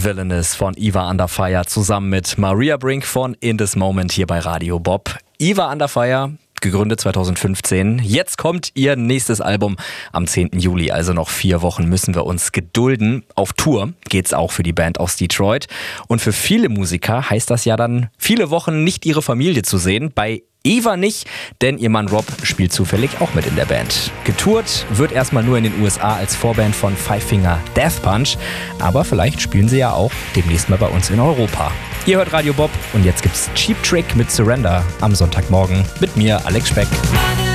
Villainous von Eva Under Fire zusammen mit Maria Brink von In This Moment hier bei Radio Bob. Eva Under Fire, gegründet 2015. Jetzt kommt ihr nächstes Album am 10. Juli, also noch 4 Wochen müssen wir uns gedulden. Auf Tour geht's auch für die Band aus Detroit. Und für viele Musiker heißt das ja dann, viele Wochen nicht ihre Familie zu sehen. Bei Eva nicht, denn ihr Mann Rob spielt zufällig auch mit in der Band. Getourt wird erstmal nur in den USA als Vorband von Five Finger Death Punch, aber vielleicht spielen sie ja auch demnächst mal bei uns in Europa. Ihr hört Radio Bob und jetzt gibt's Cheap Trick mit Surrender am Sonntagmorgen mit mir, Alex Speck.